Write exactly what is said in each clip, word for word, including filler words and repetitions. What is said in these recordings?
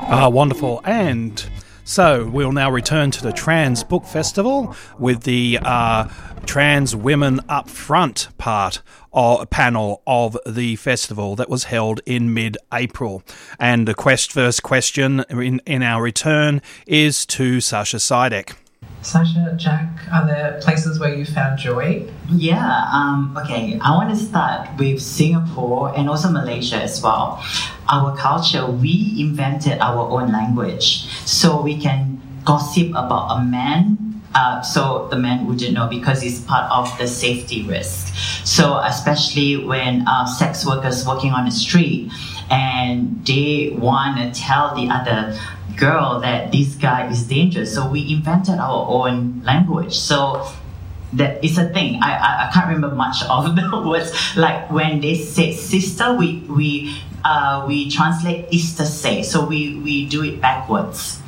Ah, wonderful. And so we'll now return to the Trans Book Festival with the uh, Trans Women Up Front part or panel of the festival that was held in mid-April. And the quest first question in, in our return is to Sasha Sidek. Sasha, Jack, are there places where you found joy? Yeah, um, okay. I want to start with Singapore and also Malaysia as well. Our culture, we invented our own language. So we can gossip about a man, uh, so the man wouldn't know because it's part of the safety risk. So especially when uh, sex workers working on the street and they want to tell the other girl that this guy is dangerous, so we invented our own language. So that is a thing. I, I I can't remember much of the words. Like when they say sister, we we uh, we translate Easter say. So we we do it backwards.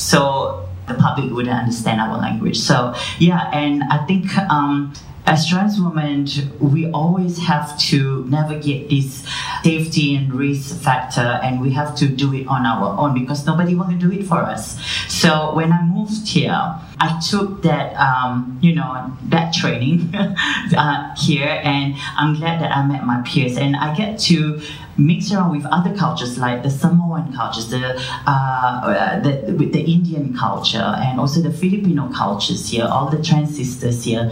So the public wouldn't understand our language. So yeah, and I think um, as trans women, we always have to navigate this safety and risk factor, and we have to do it on our own because nobody want to do it for us. So when I moved here, I took that, um, you know, that training uh, here, and I'm glad that I met my peers, and I get to mix around with other cultures like the Samoan cultures, the, uh, the with the Indian culture, and also the Filipino cultures here, all the trans sisters here,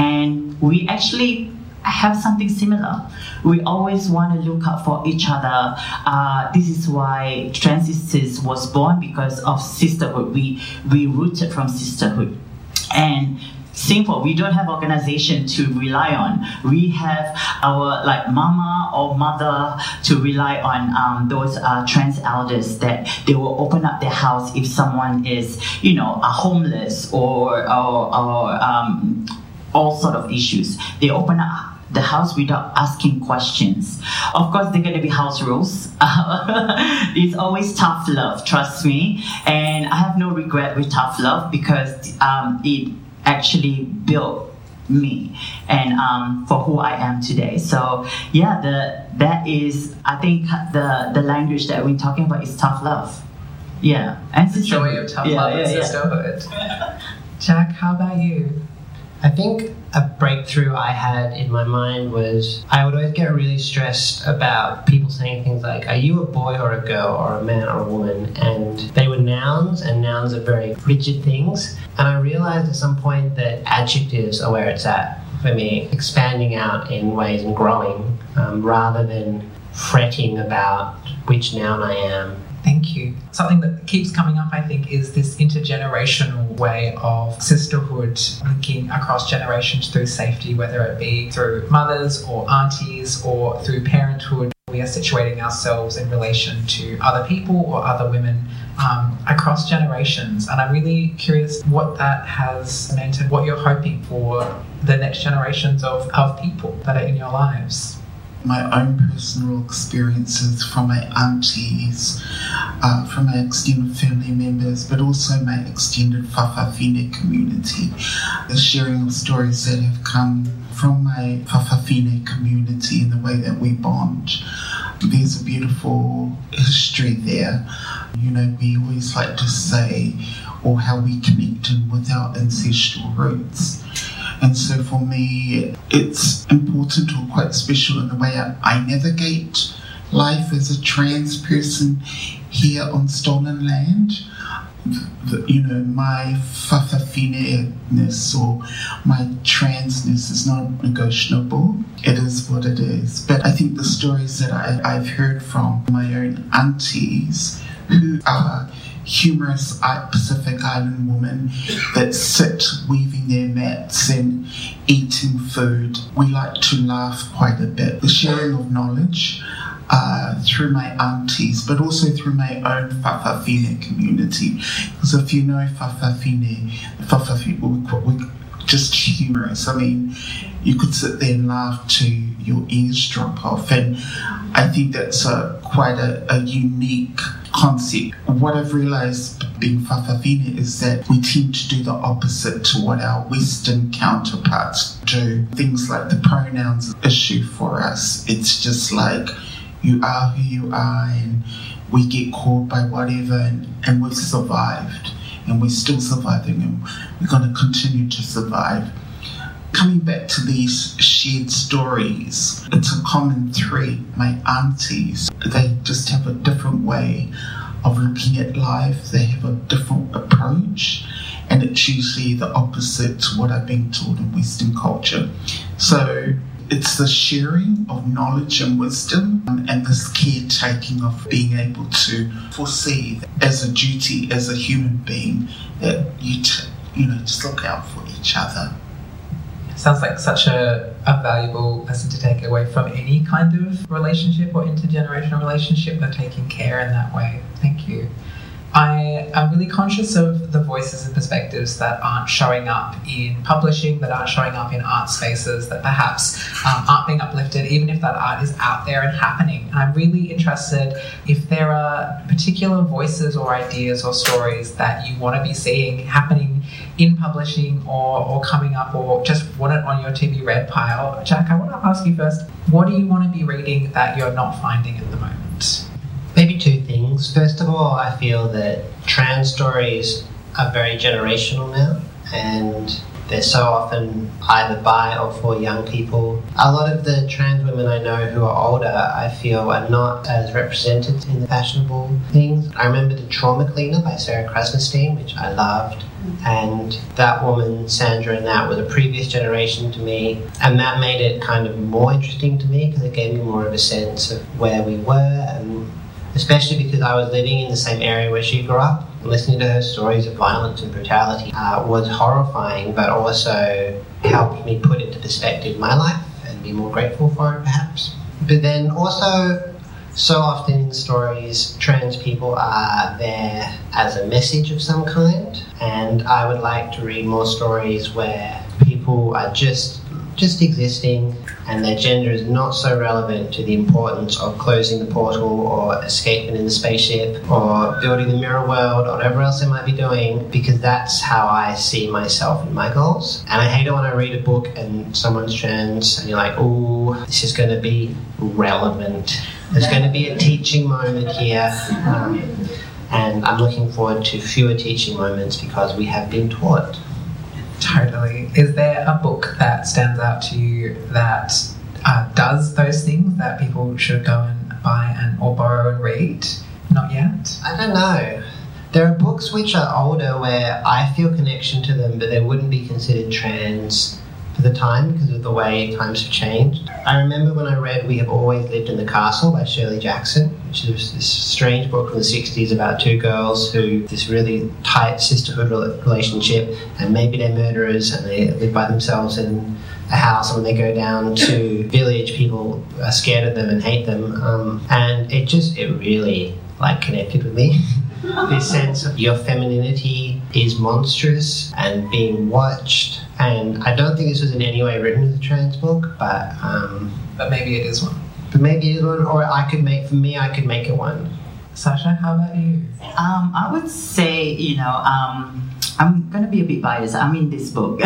and we actually have something similar. We always want to look out for each other. Uh, this is why Trans Sisters was born, because of sisterhood. We we rooted from sisterhood. And Singapore, we don't have organization to rely on. We have our like mama or mother to rely on, um, those uh, trans elders that they will open up their house if someone is, you know, a homeless or or, or um, all sort of issues. They open up the house without asking questions. Of course, there are going to be house rules. It's always tough love, trust me. And I have no regret with tough love because um, it actually built me and um, for who I am today. So yeah, the that is, I think the the language that we're talking about is tough love. Yeah, and the joy of tough yeah, love yeah, and yeah. sisterhood. Jack, how about you? I think a breakthrough I had in my mind was I would always get really stressed about people saying things like, are you a boy or a girl or a man or a woman? And they were nouns, and nouns are very rigid things. And I realized at some point that adjectives are where it's at for me, expanding out in ways and growing um, rather than fretting about which noun I am. Thank you. Something that keeps coming up, I think, is this intergenerational way of sisterhood linking across generations through safety, whether it be through mothers or aunties or through parenthood. We are situating ourselves in relation to other people or other women um, across generations. And I'm really curious what that has meant and what you're hoping for the next generations of, of people that are in your lives. My own personal experiences from my aunties, uh, from my extended family members, but also my extended Fa'afafine community. The sharing of stories that have come from my Fa'afafine community in the way that we bond. There's a beautiful history there. You know, we always like to say, or how we connected with our ancestral roots. And so for me, it's important or quite special in the way I, I navigate life as a trans person here on stolen land. The, you know, my Fa'afafine-ness or my transness is not negotiable. It is what it is. But I think the stories that I, I've heard from my own aunties who are humorous Pacific Island women that sit weaving their mats and eating food. We like to laugh quite a bit. The sharing of knowledge uh, through my aunties, but also through my own Fa'afafine community. Because if you know Fa'afafine, Fa'afafine, we, we just humorous. I mean, you could sit there and laugh to your ears drop off, and I think that's a quite a, a unique concept. What I've realized being Fa'afafine is that we tend to do the opposite to what our Western counterparts do. Things like the pronouns issue for us. It's just like, you are who you are, and we get caught by whatever, and, and we've survived, and we're still surviving, and we're going to continue to survive. Coming back to these shared stories, it's a common thread. My aunties, they just have a different way of looking at life. They have a different approach, and it's usually the opposite to what I've been taught in Western culture. So it's the sharing of knowledge and wisdom, and this caretaking of being able to foresee as a duty, as a human being, that you, t- you know, just look out for each other. Sounds like such a, a valuable lesson to take away from any kind of relationship or intergenerational relationship, of taking care in that way. Thank you. I am really conscious of the voices and perspectives that aren't showing up in publishing, that aren't showing up in art spaces, that perhaps um, aren't being uplifted, even if that art is out there and happening. And I'm really interested if there are particular voices or ideas or stories that you want to be seeing happening in publishing or, or coming up, or just want it on your to be read pile. Jack, I want to ask you first, what do you want to be reading that you're not finding at the moment? Maybe two things. First of all, I feel that trans stories are very generational now, and they're so often either by or for young people. A lot of the trans women I know who are older, I feel, are not as represented in the fashionable things. I remember The Trauma Cleaner by Sarah Krasnostein, which I loved, and that woman, Sandra, and that was a previous generation to me, and that made it kind of more interesting to me because it gave me more of a sense of where we were, and especially because I was living in the same area where she grew up. Listening to her stories of violence and brutality uh, was horrifying, but also helped me put into perspective my life and be more grateful for it, perhaps. But then also, so often in stories, trans people are there as a message of some kind, and I would like to read more stories where people are just just existing, and their gender is not so relevant to the importance of closing the portal or escaping in the spaceship or building the mirror world or whatever else they might be doing, because that's how I see myself and my goals. And I hate it when I read a book and someone's trans and you're like, oh, this is going to be relevant. There's going to be a teaching moment here. Um, and I'm looking forward to fewer teaching moments because we have been taught. Totally. Is there a book that stands out to you that uh, does those things that people should go and buy and or borrow and read? Not yet? I don't know. There are books which are older where I feel connection to them, but they wouldn't be considered trans for the time because of the way times have changed. I remember when I read We Have Always Lived in the Castle by Shirley Jackson, which is this strange book from the sixties about two girls who this really tight sisterhood relationship, and maybe they're murderers and they live by themselves in a house, and when they go down to village, people are scared of them and hate them. Um, and it just, it really like connected with me. This sense of your femininity is monstrous and being watched. And I don't think this was in any way written as a trans book, but um, but maybe it is one. But maybe it is one, or I could make, for me, I could make it one. Sasha, how about you? Um, I would say, you know, um, I'm going to be a bit biased. I mean, this book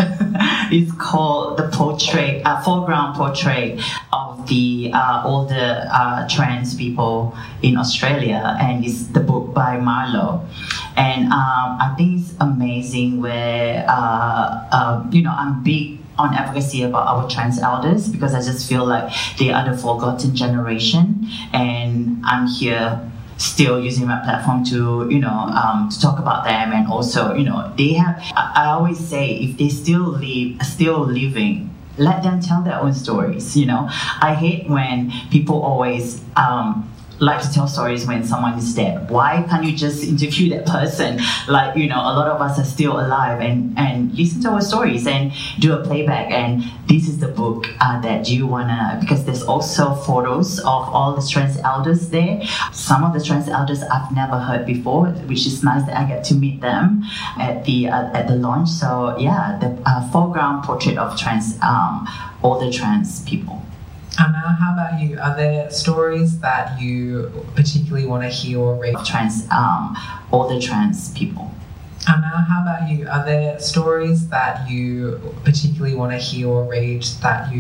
is called The Portrait, uh, Foreground Portrait of the uh, older uh, trans people in Australia, and it's the book by Marlowe. And um, I think it's amazing where, uh, uh, you know, I'm big on advocacy about our trans elders because I just feel like they are the forgotten generation, and I'm here still using my platform to, you know, um, to talk about them. And also, you know, they have, I, I always say, if they still live, still living, let them tell their own stories, you know. I hate when people always um, like to tell stories when someone is dead. Why can't you just interview that person? Like, you know, a lot of us are still alive, and, and listen to our stories and do a playback. And this is the book uh, that you wanna, because there's also photos of all the trans elders there. Some of the trans elders I've never heard before, which is nice that I get to meet them at the uh, at the launch. So yeah, the uh, foreground portrait of trans, um, older trans people. Anna, how about you? Are there stories that you particularly want to hear or read? Trans, um, older trans people. Anna, how about you? Are there stories that you particularly want to hear or read that you